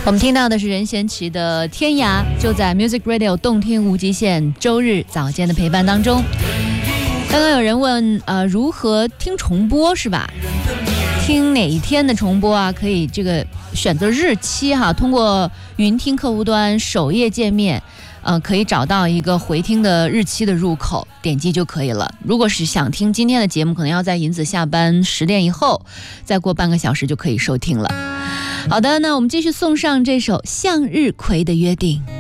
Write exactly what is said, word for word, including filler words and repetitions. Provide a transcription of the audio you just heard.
我们听到的是任贤齐的《天涯》，就在 Music Radio 动听无极限周日早间的陪伴当中。刚刚有人问，呃，如何听重播是吧？听哪一天的重播啊？可以这个选择日期哈，通过云听客户端首页界面。呃，可以找到一个回听的日期的入口，点击就可以了。如果是想听今天的节目，可能要在银子下班十点以后，再过半个小时就可以收听了。好的，那我们继续送上这首向日葵的约定。